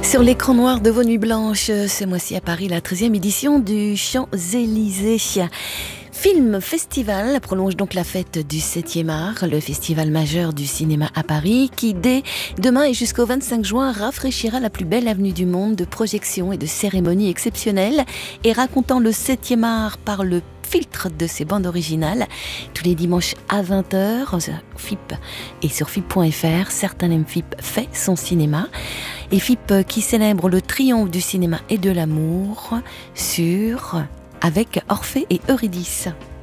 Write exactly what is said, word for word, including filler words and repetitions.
Sur l'écran noir de vos nuits blanches, ce mois-ci à Paris, la treizième édition du Champs-Élysées. Film Festival prolonge donc la fête du septième art, le festival majeur du cinéma à Paris, qui dès demain et jusqu'au vingt-cinq juin rafraîchira la plus belle avenue du monde de projections et de cérémonies exceptionnelles et racontant le septième art par le filtre de ses bandes originales, tous les dimanches à vingt heures, F I P et sur F I P point F R, Certains aiment F I P fait son cinéma. Et F I P qui célèbre le triomphe du cinéma et de l'amour sur avec Orphée et Eurydice.